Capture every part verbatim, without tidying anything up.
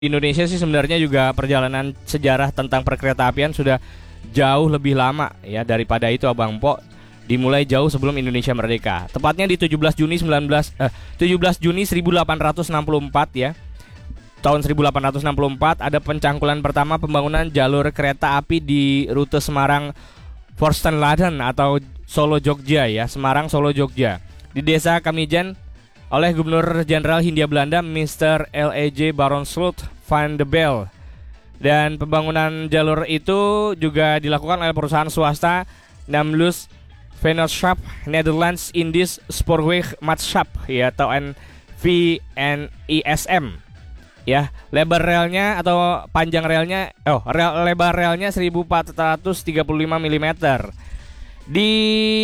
Indonesia sih sebenarnya juga perjalanan sejarah tentang perkeretaapian sudah jauh lebih lama ya daripada itu Abang Po. Dimulai jauh sebelum Indonesia merdeka. Tepatnya di tujuh belas Juni sembilan belas eh, tujuh belas Juni seribu delapan ratus enam puluh empat ya. Tahun seribu delapan ratus enam puluh empat ada pencangkulan pertama pembangunan jalur kereta api di rute Semarang Forstenladen atau Solo Jogja ya, Semarang Solo Jogja. Di desa Kamijan oleh Gubernur Jenderal Hindia Belanda mister L E J Baron Slot van de Bel. Dan pembangunan jalur itu juga dilakukan oleh perusahaan swasta Namlus Vennootschap Nederlands Indisch Spoorwegmaatschappij ya, atau N V N I S M. Ya, lebar relnya atau panjang relnya oh, rel, lebar relnya seribu empat ratus tiga puluh lima milimeter. Di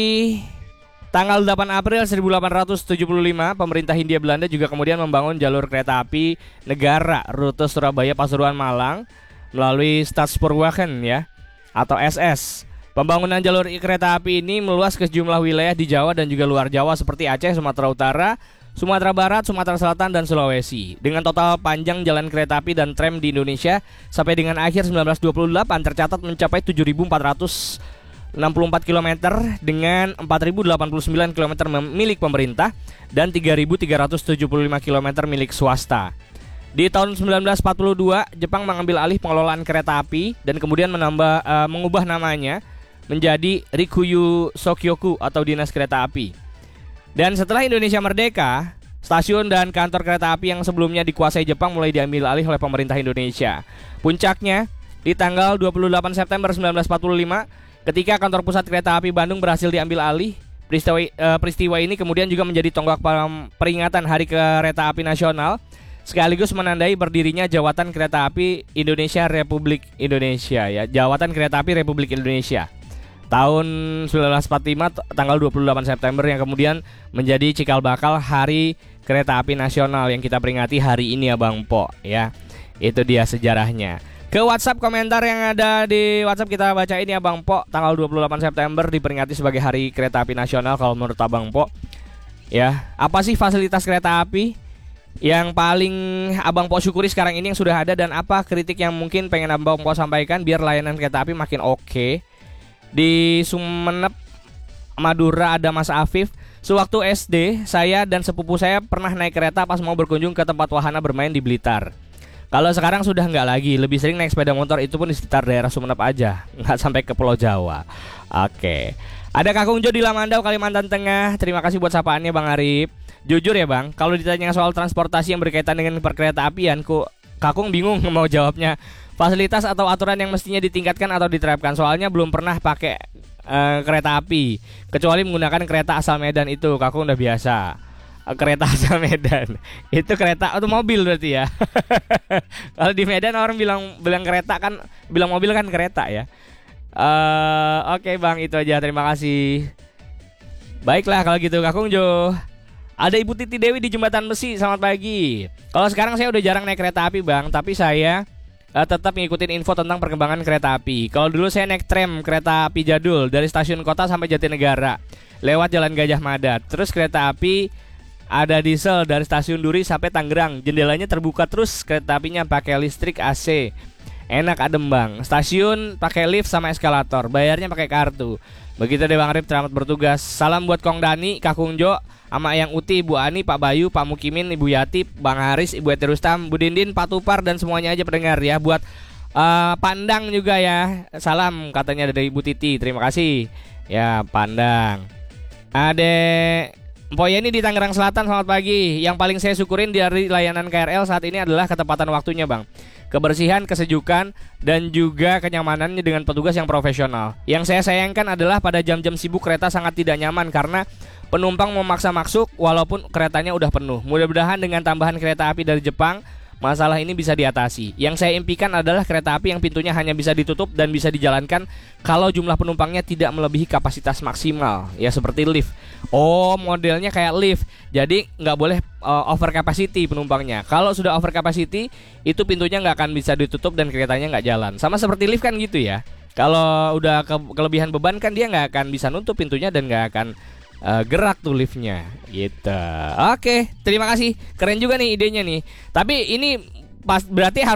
tanggal delapan April seribu delapan ratus tujuh puluh lima, pemerintah Hindia Belanda juga kemudian membangun jalur kereta api negara rute Surabaya Pasuruan Malang melalui Stadsspoorwegen ya, atau S S. Pembangunan jalur kereta api ini meluas ke sejumlah wilayah di Jawa dan juga luar Jawa seperti Aceh, Sumatera Utara, Sumatera Barat, Sumatera Selatan, dan Sulawesi. Dengan total panjang jalan kereta api dan tram di Indonesia sampai dengan akhir seribu sembilan ratus dua puluh delapan tercatat mencapai tujuh ribu empat ratus enam puluh empat kilometer dengan empat ribu delapan puluh sembilan kilometer milik pemerintah dan tiga ribu tiga ratus tujuh puluh lima kilometer milik swasta. Di tahun seribu sembilan ratus empat puluh dua, Jepang mengambil alih pengelolaan kereta api dan kemudian menambah uh, mengubah namanya menjadi Rikuyu Sokyoku atau Dinas Kereta Api. Dan setelah Indonesia merdeka, stasiun dan kantor kereta api yang sebelumnya dikuasai Jepang mulai diambil alih oleh pemerintah Indonesia. Puncaknya di tanggal dua puluh delapan September seribu sembilan ratus empat puluh lima ketika kantor pusat kereta api Bandung berhasil diambil alih. Peristiwa, uh, peristiwa ini kemudian juga menjadi tonggak peringatan Hari Kereta Api Nasional, sekaligus menandai berdirinya Jawatan Kereta Api Indonesia Republik Indonesia ya, Jawatan Kereta Api Republik Indonesia. Tahun seribu sembilan ratus empat puluh lima tanggal dua puluh delapan September yang kemudian menjadi cikal bakal Hari Kereta Api Nasional yang kita peringati hari ini Abang Po ya. Itu dia sejarahnya. Ke WhatsApp komentar yang ada di WhatsApp kita baca ini Abang Po. Tanggal dua puluh delapan September diperingati sebagai Hari Kereta Api Nasional kalau menurut Abang Po. Ya, apa sih fasilitas kereta api yang paling Abang Po syukuri sekarang ini yang sudah ada, dan apa kritik yang mungkin pengen Abang Po sampaikan biar layanan kereta api makin oke? Di Sumeneb, Madura ada Mas Afif. Sewaktu S D, saya dan sepupu saya pernah naik kereta pas mau berkunjung ke tempat wahana bermain di Blitar. Kalau sekarang sudah nggak lagi, lebih sering naik sepeda motor, itu pun di sekitar daerah Sumeneb aja, nggak sampai ke Pulau Jawa. Oke, ada Kakung Jo di Lamandau, Kalimantan Tengah. Terima kasih buat sapaannya Bang Arif. Jujur ya Bang, kalau ditanya soal transportasi yang berkaitan dengan perkereta apian, kok Kakung bingung mau jawabnya. Fasilitas atau aturan yang mestinya ditingkatkan atau diterapkan, soalnya belum pernah pakai uh, kereta api kecuali menggunakan kereta asal Medan. Itu Kakung udah biasa. uh, Kereta asal Medan itu kereta atau mobil berarti ya. Kalau di Medan orang bilang bilang kereta kan, bilang mobil kan kereta ya. uh, Oke okay, Bang, itu aja, terima kasih. Baiklah kalau gitu Kakung Jo. Ada Ibu Titi Dewi di Jembatan Besi, selamat pagi. Kalau sekarang saya udah jarang naik kereta api Bang, tapi saya Uh, tetap ngikutin info tentang perkembangan kereta api. Kalau dulu saya naik tram kereta api jadul dari stasiun kota sampai Jatinegara lewat Jalan Gajah Mada. Terus kereta api ada diesel dari stasiun Duri sampai Tangerang. Jendelanya terbuka terus, kereta apinya pakai listrik A C. Enak adem Bang. Stasiun pakai lift sama eskalator, bayarnya pakai kartu. Begitu deh Bang Arif, selamat bertugas. Salam buat Kong Dani, Kakung Jo, ama Yang Uti, Ibu Ani, Pak Bayu, Pak Mukimin, Ibu Yati, Bang Haris, Ibu Eti Rustam, Bu Dindin, Pak Tupar, dan semuanya aja pendengar ya. Buat uh, Pandang juga ya. Salam katanya dari Ibu Titi, terima kasih ya Pandang. Ada Mpo Yeni di Tangerang Selatan, selamat pagi. Yang paling saya syukurin dari layanan K R L saat ini adalah ketepatan waktunya Bang, kebersihan, kesejukan, dan juga kenyamanannya dengan petugas yang profesional. Yang saya sayangkan adalah pada jam-jam sibuk kereta sangat tidak nyaman karena penumpang memaksa masuk walaupun keretanya udah penuh. Mudah-mudahan dengan tambahan kereta api dari Jepang, masalah ini bisa diatasi. Yang saya impikan adalah kereta api yang pintunya hanya bisa ditutup dan bisa dijalankan kalau jumlah penumpangnya tidak melebihi kapasitas maksimal. Ya seperti lift. Oh, modelnya kayak lift. Jadi nggak boleh uh, over capacity penumpangnya. Kalau sudah over capacity, itu pintunya nggak akan bisa ditutup dan keretanya nggak jalan. Sama seperti lift kan gitu ya. Kalau udah ke kelebihan beban kan dia nggak akan bisa nutup pintunya dan nggak akan uh, gerak tuh liftnya gitu. Oke, terima kasih. Keren juga nih idenya nih. Tapi ini pas berarti